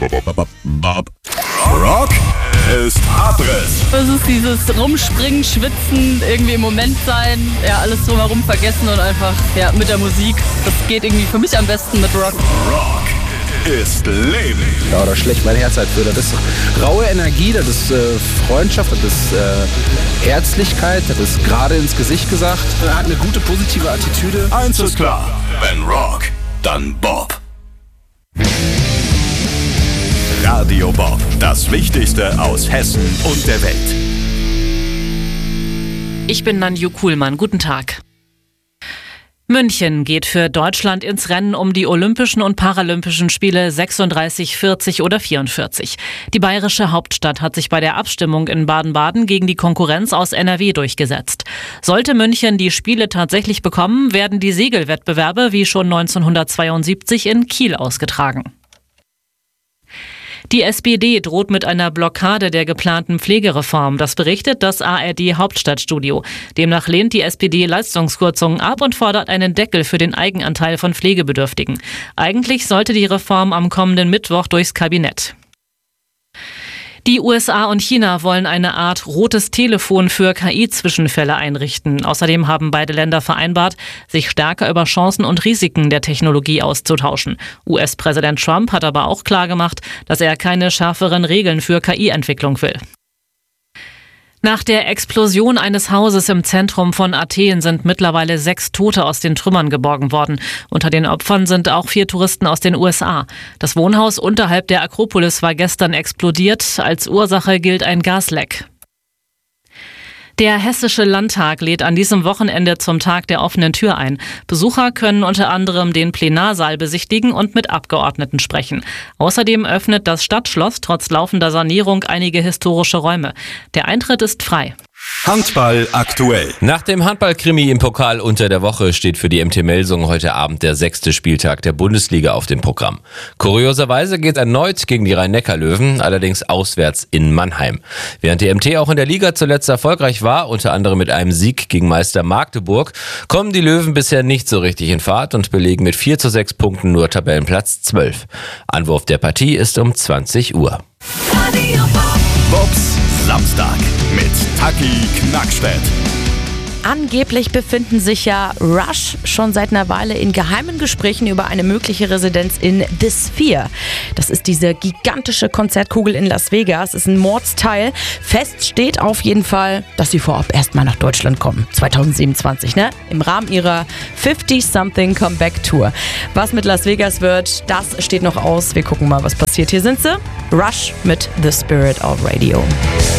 Rock ist Abriss. Es ist dieses Rumspringen, Schwitzen, irgendwie im Moment sein, ja, alles drumherum vergessen und einfach mit der Musik. Das geht irgendwie für mich am besten mit Rock. Rock ist Leben. Ja, da schlägt mein Herz halt für. Das ist raue Energie, das ist Freundschaft, das ist Herzlichkeit, das ist gerade ins Gesicht gesagt. Er hat eine gute, positive Attitüde. Eins ist klar, wenn Rock, dann Bob. Radio Bob, das Wichtigste aus Hessen und der Welt. Ich bin Nanju Kuhlmann. Guten Tag. München geht für Deutschland ins Rennen um die Olympischen und Paralympischen Spiele 36, 40 oder 44. Die bayerische Hauptstadt hat sich bei der Abstimmung in Baden-Baden gegen die Konkurrenz aus NRW durchgesetzt. Sollte München die Spiele tatsächlich bekommen, werden die Segelwettbewerbe wie schon 1972 in Kiel ausgetragen. Die SPD droht mit einer Blockade der geplanten Pflegereform. Das berichtet das ARD Hauptstadtstudio. Demnach lehnt die SPD Leistungskürzungen ab und fordert einen Deckel für den Eigenanteil von Pflegebedürftigen. Eigentlich sollte die Reform am kommenden Mittwoch durchs Kabinett. Die USA und China wollen eine Art rotes Telefon für KI-Zwischenfälle einrichten. Außerdem haben beide Länder vereinbart, sich stärker über Chancen und Risiken der Technologie auszutauschen. US-Präsident Trump hat aber auch klargemacht, dass er keine schärferen Regeln für KI-Entwicklung will. Nach der Explosion eines Hauses im Zentrum von Athen sind mittlerweile 6 Tote aus den Trümmern geborgen worden. Unter den Opfern sind auch 4 Touristen aus den USA. Das Wohnhaus unterhalb der Akropolis war gestern explodiert. Als Ursache gilt ein Gasleck. Der Hessische Landtag lädt an diesem Wochenende zum Tag der offenen Tür ein. Besucher können unter anderem den Plenarsaal besichtigen und mit Abgeordneten sprechen. Außerdem öffnet das Stadtschloss trotz laufender Sanierung einige historische Räume. Der Eintritt ist frei. Handball aktuell. Nach dem Handball-Krimi im Pokal unter der Woche steht für die MT Melsungen heute Abend der 6. Spieltag der Bundesliga auf dem Programm. Kurioserweise geht es erneut gegen die Rhein-Neckar-Löwen, allerdings auswärts in Mannheim. Während die MT auch in der Liga zuletzt erfolgreich war, unter anderem mit einem Sieg gegen Meister Magdeburg, kommen die Löwen bisher nicht so richtig in Fahrt und belegen mit 4:6 Punkten nur Tabellenplatz 12. Anwurf der Partie ist um 20 Uhr. Bobs Samstag mit Taki Knackstedt. Angeblich befinden sich ja Rush schon seit einer Weile in geheimen Gesprächen über eine mögliche Residenz in The Sphere. Das ist diese gigantische Konzertkugel in Las Vegas. Ist ein Mordsteil. Fest steht auf jeden Fall, dass sie vorab erstmal nach Deutschland kommen. 2027, ne? Im Rahmen ihrer 50-something Comeback Tour. Was mit Las Vegas wird, das steht noch aus. Wir gucken mal, was passiert. Hier sind sie. Rush mit The Spirit of Radio.